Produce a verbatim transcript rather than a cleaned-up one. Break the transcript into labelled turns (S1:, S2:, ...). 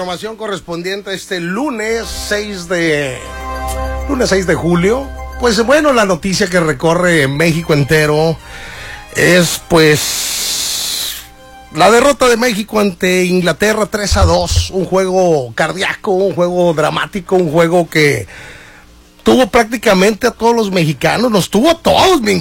S1: información correspondiente a este lunes seis de lunes seis de julio. Pues bueno, la noticia que recorre México entero es pues la derrota de México ante Inglaterra tres a dos, un juego cardíaco, un juego dramático, un juego que tuvo prácticamente a todos los mexicanos, nos tuvo a todos, me